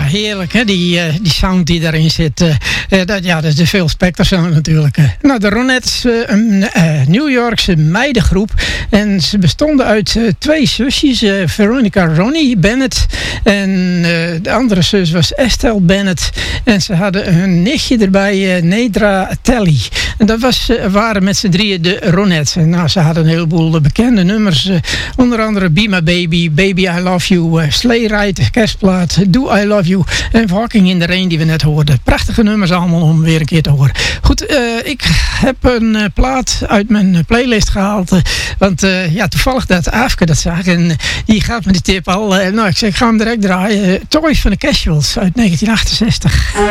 heerlijk, hè? Die sound die daarin zit. Dat is de Phil Spector sound natuurlijk. Nou, de Ronettes, een New Yorkse meidengroep. En ze bestonden uit twee zusjes. Veronica Ronnie Bennett. En de andere zus was Estelle Bennett. En ze hadden een nichtje erbij, Nedra Telly. En dat waren met z'n drieën de Ronettes. En nou, ze hadden een heleboel bekende nummers. Onder andere Be My Baby, Baby I Love You, Sleigh Ride, Kerstplaat, Do I Love You en Walking in the Rain die we net hoorden. Prachtige nummers allemaal om weer een keer te horen. Goed, ik heb een plaat uit mijn playlist gehaald. Want toevallig dat Aafke dat zag en die gaat me de tip al. Ik zeg, ik ga hem direct draaien. Toys van de Casuals uit 1968.